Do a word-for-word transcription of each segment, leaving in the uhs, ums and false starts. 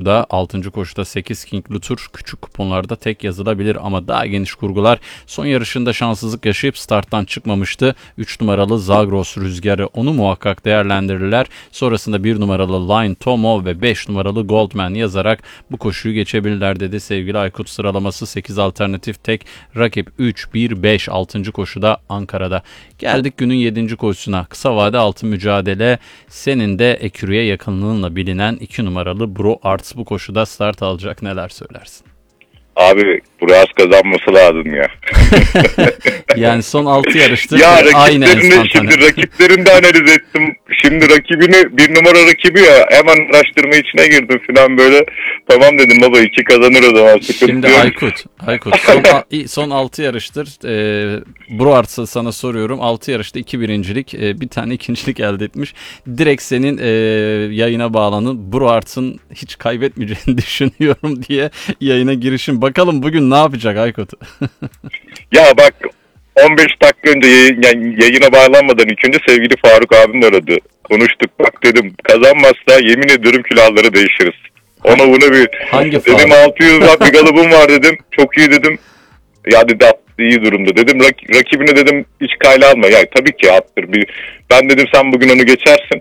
koşuda, altıncı koşuda sekiz King Luthor küçük kuponlarda tek yazılabilir ama daha geniş kurgular. Son yarışında şanssızlık yaşayıp starttan çıkmamıştı. üç numaralı Zagros Rüzgarı, onu muhakkak değerlendirirler. Sonrasında bir numaralı Line Tomo ve beş numaralı Goldman yazarak bu koşuyu geçebilirler dedi sevgili Aykut. Sıralaması sekiz alternatif tek rakip üç bir beş altıncı koşuda Ankara'da. Geldik günün yedinci koşusuna. Kısa vade altı mücadele. Senin de ekürüye yakınlığınla bilinen iki numaralı Bro Arts bu koşuda start alacak. Neler söylersin? Abi Buras kazanması lazım ya. Yani son altı yarıştır ya aynı rakiplerini şimdi rakiplerini de analiz ettim. Şimdi rakibini bir numara rakibi ya, hemen araştırma içine girdim falan böyle. Tamam dedim baba, iki kazanır o zaman, sıkıntı Şimdi yok. Aykut, Aykut son, son altı yarıştır. Ee, Bro Arts'a sana soruyorum. altı yarışta iki birincilik, e, bir tane ikincilik elde etmiş. Direkt senin e, yayına bağlanıp Bro Arts'ın hiç kaybetmeyeceğini düşünüyorum diye yayına girişim. Bakalım bugün ne yapacak Aykut? Ya bak, on beş dakika önce yayın, yani yayına bağlanmadan ilk önce sevgili Faruk abim aradı. Konuştuk, bak dedim kazanmazsa yemin ediyorum külahları değişiriz. Ona bunu bir hangi dedim Faruk? altı yüz watt bir galibim var dedim. Çok iyi dedim. Ya dedi at iyi durumda dedim. Rak, rakibine dedim hiç kayla alma. Ya tabii ki attır. Bir, ben dedim sen bugün onu geçersin.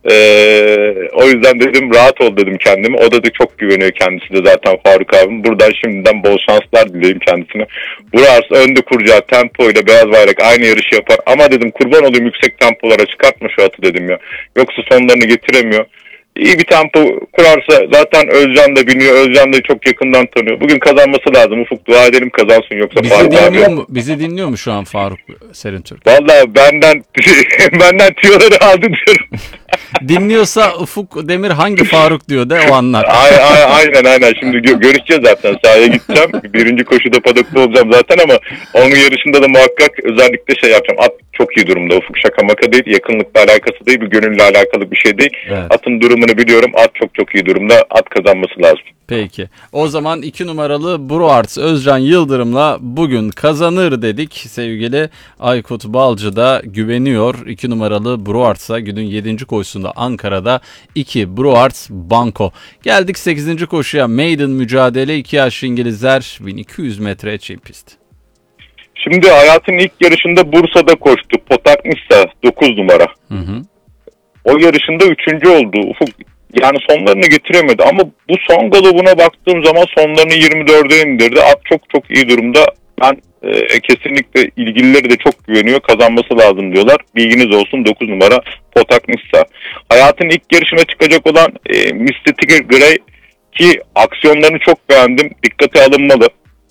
Ee, o yüzden dedim rahat ol dedim kendime. O da da çok güveniyor kendisi de zaten Faruk abim. Buradan şimdiden bol şanslar dileyim kendisine. Burası önde kuracağı tempoyla beyaz bayrak aynı yarışı yapar. Ama dedim kurban olayım yüksek tempolara çıkartma şu atı dedim ya. Yoksa sonlarını getiremiyor. İyi bir tempo kurarsa zaten Özcan da biliyor. Özcan da çok yakından tanıyor. Bugün kazanması lazım. Ufuk dua edelim kazansın, yoksa Bizi Faruk dinliyor abi. mu? Bizi dinliyor mu şu an Faruk Serintürk? Vallahi benden benden tüyoları aldı diyorum. Dinliyorsa Ufuk Demir hangi Faruk diyor de o anlar. Ay, ay, aynen aynen. Şimdi gö- görüşeceğiz zaten. Sahaya gideceğim. Birinci koşuda padokta olacağım zaten ama onun yarışında da muhakkak özellikle şey yapacağım. At çok iyi durumda. Ufuk şaka maka değil. Yakınlıkla alakası değil. Bir gönülle alakalı bir şey değil. Evet. Atın durumunu biliyorum. At çok çok iyi durumda. At kazanması lazım. Peki. O zaman iki numaralı Bro Arts Özcan Yıldırım'la bugün kazanır dedik. Sevgili Aykut Balcı da güveniyor. iki numaralı Bro Arts'a günün yedinci koşusunda Ankara'da iki Bro Arts Banko. Geldik sekizinci koşuya. Maiden mücadele, iki yaşlı İngilizler bin iki yüz metre çim pist. Şimdi hayatın ilk yarışında Bursa'da koştu. Potaknissa dokuz numara. Hı hı. O yarışında üçüncü oldu. Ufuk yani sonlarını getiremedi ama bu son galobuna baktığım zaman sonlarını yirmi dörde indirdi. At çok çok iyi durumda. Ben e, kesinlikle ilgilileri de çok güveniyor. Kazanması lazım diyorlar. Bilginiz olsun, dokuz numara Potaknissa. Hayatın ilk yarışına çıkacak olan e, Mystic Grey ki aksiyonlarını çok beğendim. Dikkate alınmalı.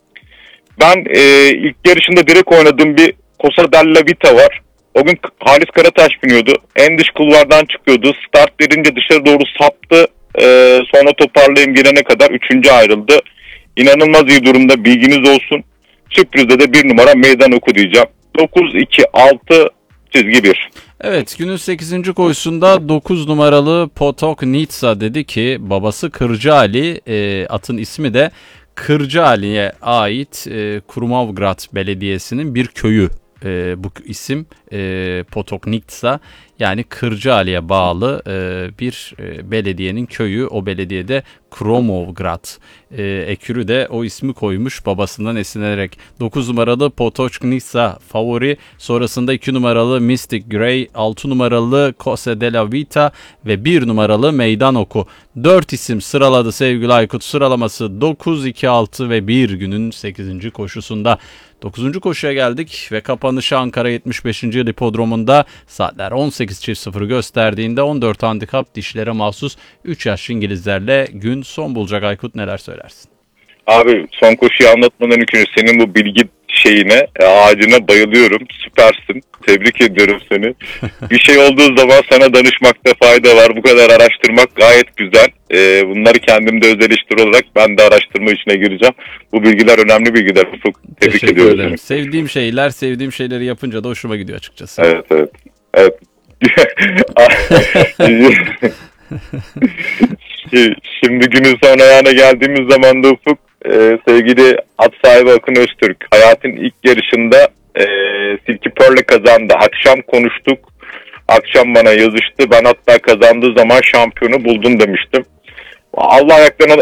Ben e, ilk yarışında direkt oynadığım bir Cosa della Vita var. O gün Halis Karataş biniyordu. En dış kulvardan çıkıyordu. Start verince dışarı doğru saptı. Ee, sonra toparlayayım girene kadar üçüncü ayrıldı. İnanılmaz iyi durumda, bilginiz olsun. Sürprizde de bir numara meydan oku diyeceğim. dokuz iki altı çizgi bir. Evet, günün sekizinci koşusunda dokuz numaralı Potok Nitsa dedi ki babası Kırcı Ali, e, atın ismi de Kırcı Ali'ye ait e, Kurmavgrad Belediyesi'nin bir köyü. E, bu isim e, Potoknitsa, yani Kırcı Ali'ye bağlı e, bir e, belediyenin köyü. O belediyede Kromovgrad. E, Ekürü de o ismi koymuş babasından esinlenerek. dokuz numaralı Potoknitsa favori. Sonrasında iki numaralı Mystic Grey, altı numaralı Cosa della Vita ve bir numaralı Meydan Oku. dört isim sıraladı sevgili Aykut. Sıralaması dokuz, iki, altı ve bir günün sekizinci koşusunda. dokuzuncu koşuya geldik ve kapanışı Ankara yetmiş beşinci yıl hipodromunda saatler on sekiz sıfır gösterdiğinde on dört handikap dişlere mahsus üç yaşlı İngilizlerle gün son bulacak. Aykut, neler söylersin? Abi son koşuyu anlatmadan önce senin bu bilgi şeyine, ağacına bayılıyorum. Süpersin. Tebrik ediyorum seni. Bir şey olduğu zaman sana danışmakta fayda var. Bu kadar araştırmak gayet güzel. Ee, bunları kendimde öz eleştiri olarak ben de araştırma içine gireceğim. Bu bilgiler önemli bilgiler. Çok tebrik Teşekkür ediyorum ederim. seni. Sevdiğim şeyler, sevdiğim şeyleri yapınca da hoşuma gidiyor açıkçası. Evet, evet. Evet. Şimdi günün son ayağına geldiğimiz zaman da Ufuk, e, sevgili at sahibi Akın Öztürk hayatın ilk yarışında e, Silky Pearl'le kazandı. Akşam konuştuk. Akşam bana yazıştı. Ben hatta kazandığı zaman şampiyonu buldun demiştim. Allah ayaklarına